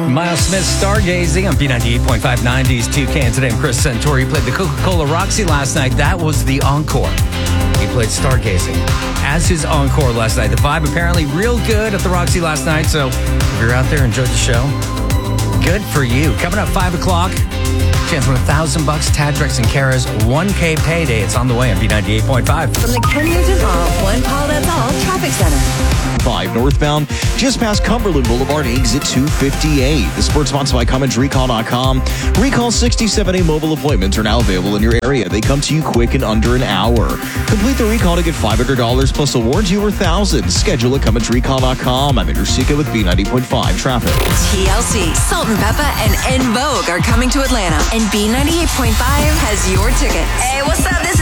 Miles Smith, Stargazing on B98.5 90s 2K. And today I'm Chris Santori. He played the Coca-Cola Roxy last night. That was the encore. He played Stargazing as his encore last night. The vibe apparently real good at the Roxy last night. So if you're out there, enjoyed the show, good for you. Coming up 5 o'clock, chance to win $1,000. Tadrex and Kara's 1K payday. It's on the way on B98.5. From the Ken Nugent Mall, One Call That's All Traffic Center. 5 northbound, just past Cumberland Boulevard, exit 258. The sports sponsored by CummonsRecall.com. Recall 67A mobile appointments are now available in your area. They come to you quick in under an hour. Complete the recall to get $500 plus a warranty over $1,000. Schedule at CummonsRecall.com. I'm Andrew Sika with B90.5 Traffic. TLC, Salt and Peppa, and En Vogue are coming to Atlanta, and B98.5 has your ticket. Hey, what's up?